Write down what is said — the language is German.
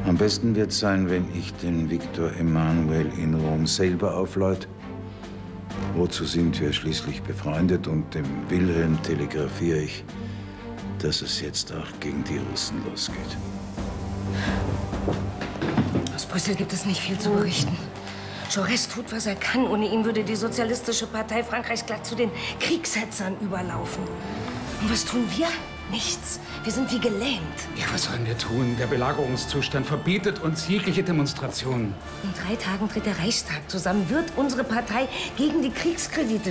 Am besten wird es sein, wenn ich den Viktor Emanuel in Rom selber aufläute. Wozu sind wir schließlich befreundet? Und dem Wilhelm telegrafiere ich, dass es jetzt auch gegen die Russen losgeht. Aus Brüssel gibt es nicht viel zu berichten. Jaurès tut, was er kann. Ohne ihn würde die Sozialistische Partei Frankreichs glatt zu den Kriegshetzern überlaufen. Und was tun wir? Nichts. Wir sind wie gelähmt. Ja, was sollen wir tun? Der Belagerungszustand verbietet uns jegliche Demonstrationen. In 3 Tagen tritt der Reichstag zusammen. Wird unsere Partei gegen die Kriegskredite